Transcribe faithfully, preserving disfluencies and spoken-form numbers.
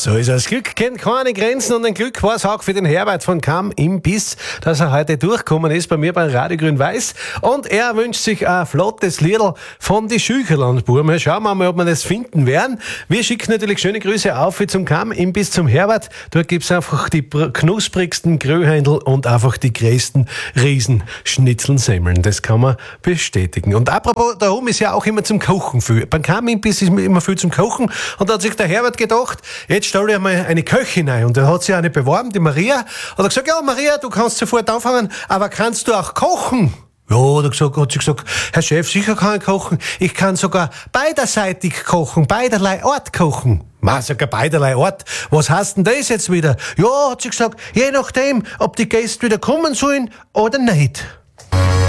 So ist es. Glück kennt keine Grenzen und ein Glück war es auch für den Herbert von Kamm Imbiss, dass er heute durchgekommen ist bei mir bei Radio Grün-Weiß. Und er wünscht sich ein flottes Liedl von die Schücherlandburme. Schauen wir mal, ob wir das finden werden. Wir schicken natürlich schöne Grüße auf wie zum Kamm Imbiss zum Herbert. Dort gibt's einfach die knusprigsten Gröhändel und einfach die größten Riesenschnitzelsemmeln. Das kann man bestätigen. Und apropos, da oben ist ja auch immer zum Kochen viel. Beim Kamm Imbiss ist immer viel zum Kochen. Und da hat sich der Herbert gedacht, jetzt stell dir mal eine Köchin ein. Und er hat sich eine beworben, die Maria. Und er gesagt, ja Maria, du kannst sofort anfangen, aber kannst du auch kochen? Ja, hat, er gesagt, hat sie gesagt, Herr Chef, sicher kann ich kochen. Ich kann sogar beiderseitig kochen, beiderlei Art kochen. Ma, sogar beiderlei Art. Was heißt denn das jetzt wieder? Ja, hat sie gesagt, je nachdem, ob die Gäste wieder kommen sollen oder nicht.